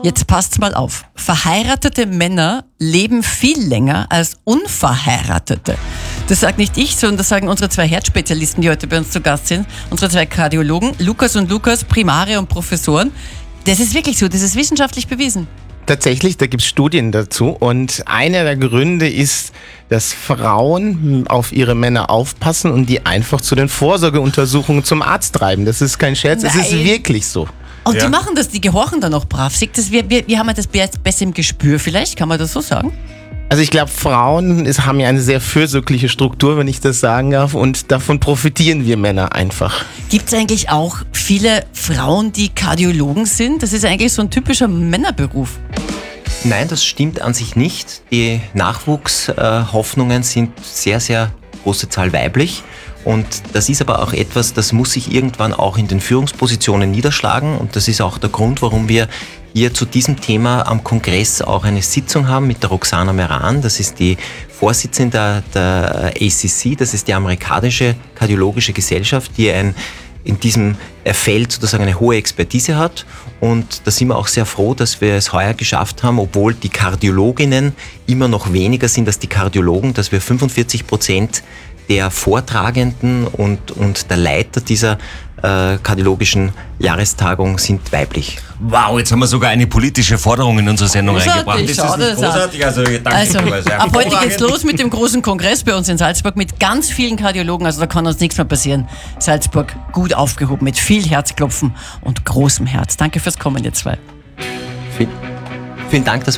Jetzt passt mal auf. Verheiratete Männer leben viel länger als unverheiratete. Das sagt nicht ich, sondern das sagen unsere zwei Herzspezialisten, die heute bei uns zu Gast sind. Unsere zwei Kardiologen, Lukas und Lukas, Primare und Professoren. Das ist wirklich so, das ist wissenschaftlich bewiesen. Tatsächlich, da gibt es Studien dazu und einer der Gründe ist, dass Frauen auf ihre Männer aufpassen und die einfach zu den Vorsorgeuntersuchungen zum Arzt treiben. Das ist kein Scherz, das ist wirklich so. Und die machen das, die gehorchen dann auch brav. Wir haben ja das besser im Gespür vielleicht, kann man das so sagen? Also ich glaube, Frauen haben ja eine sehr fürsorgliche Struktur, wenn ich das sagen darf, und davon profitieren wir Männer einfach. Gibt es eigentlich auch viele Frauen, die Kardiologen sind? Das ist eigentlich so ein typischer Männerberuf. Nein, das stimmt an sich nicht. Die Nachwuchshoffnungen sind sehr, sehr große Zahl weiblich. Und das ist aber auch etwas, das muss sich irgendwann auch in den Führungspositionen niederschlagen. Und das ist auch der Grund, warum wir hier zu diesem Thema am Kongress auch eine Sitzung haben mit der Roxana Meran. Das ist die Vorsitzende der ACC, das ist die amerikanische kardiologische Gesellschaft, die in diesem Feld sozusagen eine hohe Expertise hat. Und da sind wir auch sehr froh, dass wir es heuer geschafft haben, obwohl die Kardiologinnen immer noch weniger sind als die Kardiologen, dass wir 45% der Vortragenden und der Leiter dieser kardiologischen Jahrestagung sind weiblich. Wow, jetzt haben wir sogar eine politische Forderung in unsere Sendung reingebracht. Ist das nicht großartig? Also, ab heute geht's los mit dem großen Kongress bei uns in Salzburg mit ganz vielen Kardiologen. Also da kann uns nichts mehr passieren. Salzburg gut aufgehoben mit viel Herzklopfen und großem Herz. Danke fürs Kommen, ihr zwei. Vielen Dank, dass